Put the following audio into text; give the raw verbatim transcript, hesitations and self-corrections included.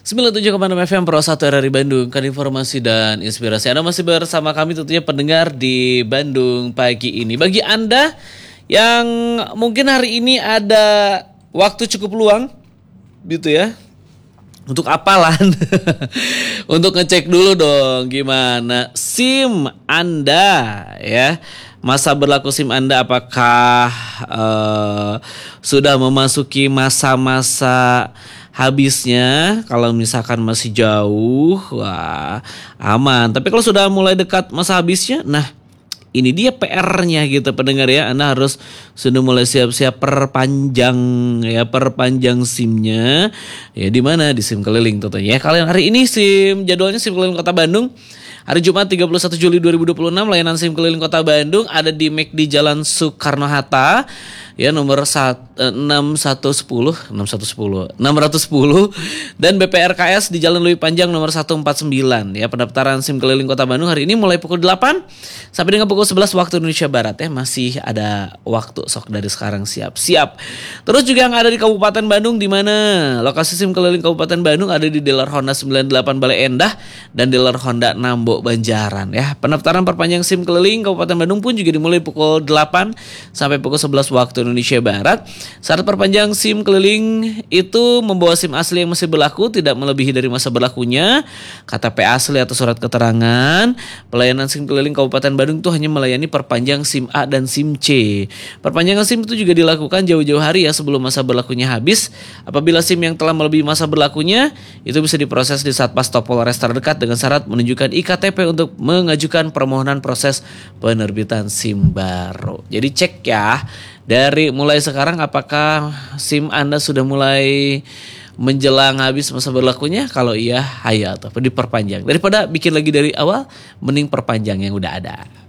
sembilan puluh tujuh koma enam F M Pro satu R R I Bandung, kan informasi dan inspirasi. Anda masih bersama kami tentunya pendengar di Bandung pagi ini. Bagi Anda yang mungkin hari ini ada waktu cukup luang gitu ya, untuk apalan? Untuk ngecek dulu dong gimana SIM Anda ya. Masa berlaku SIM Anda apakah uh, sudah memasuki masa-masa habisnya? Kalau misalkan masih jauh, wah aman. Tapi kalau sudah mulai dekat masa habisnya, nah ini dia P R-nya gitu pendengar ya. Anda harus sudah mulai siap-siap perpanjang ya, perpanjang SIM-nya. Ya di mana? Di SIM keliling tentunya ya. Kalian hari ini SIM jadwalnya SIM keliling Kota Bandung. Hari Jumat tiga puluh satu Juli dua ribu dua puluh enam layanan SIM keliling Kota Bandung ada di M A C D Jalan Soekarno-Hatta ya, nomor enam satu satu nol enam satu nol dan B P R K S di Jalan Lewi Panjang nomor seratus empat puluh sembilan ya. Pendaftaran SIM keliling Kota Bandung hari ini mulai pukul delapan sampai dengan pukul sebelas waktu Indonesia Barat ya. Masih ada waktu, sok dari sekarang siap-siap. Terus juga yang ada di Kabupaten Bandung, di mana lokasi SIM keliling Kabupaten Bandung ada di dealer Honda sembilan puluh delapan Bale Endah dan dealer Honda Nambo Banjaran ya. Pendaftaran perpanjang SIM keliling Kabupaten Bandung pun juga dimulai pukul delapan sampai pukul sebelas waktu Indonesia Barat. Syarat perpanjang SIM keliling itu membawa SIM asli yang masih berlaku, tidak melebihi dari masa berlakunya, K T P asli atau surat keterangan. Pelayanan SIM keliling Kabupaten Bandung itu hanya melayani perpanjang SIM A dan SIM C. Perpanjangan SIM itu juga dilakukan jauh-jauh hari ya sebelum masa berlakunya habis. Apabila SIM yang telah melebihi masa berlakunya itu bisa diproses di Satpas Top Polres terdekat dengan syarat menunjukkan I K T P untuk mengajukan permohonan proses penerbitan SIM baru. Jadi cek ya dari mulai sekarang apakah SIM Anda sudah mulai menjelang habis masa berlakunya. Kalau iya, hayo atau diperpanjang. Daripada bikin lagi dari awal, mending perpanjang yang udah ada.